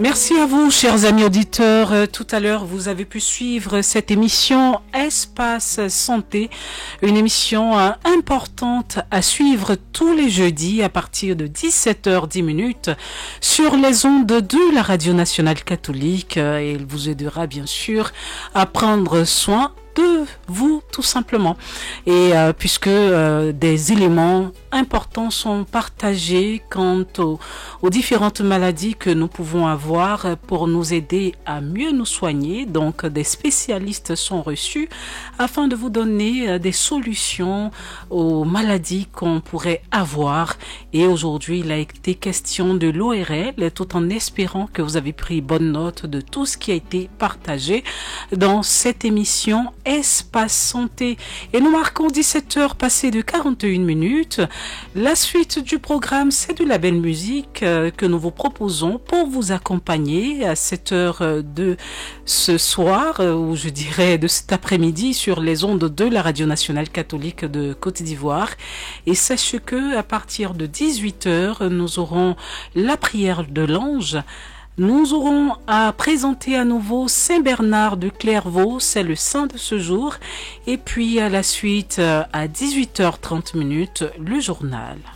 Merci à vous, chers amis auditeurs. Tout à l'heure, vous avez pu suivre cette émission Espace Santé, une émission importante à suivre tous les jeudis à partir de 17h10 sur les ondes de la Radio Nationale Catholique. Et il vous aidera bien sûr à prendre soin de vous tout simplement, et puisque des éléments importants sont partagés quant aux différentes maladies que nous pouvons avoir pour nous aider à mieux nous soigner. Donc des spécialistes sont reçus afin de vous donner des solutions aux maladies qu'on pourrait avoir. Et aujourd'hui il a été question de l'ORL, tout en espérant que vous avez pris bonne note de tout ce qui a été partagé dans cette émission Espace Santé. Et nous marquons 17h passées de 41 minutes. La suite du programme, c'est de la belle musique que nous vous proposons pour vous accompagner à cette heure de ce soir, ou je dirais de cet après-midi, sur les ondes de la Radio Nationale Catholique de Côte d'Ivoire. Et sachez que à partir de 18h, nous aurons la prière de l'ange. Nous aurons à présenter à nouveau Saint Bernard de Clairvaux, c'est le saint de ce jour. Et puis à la suite, à 18h30, le journal.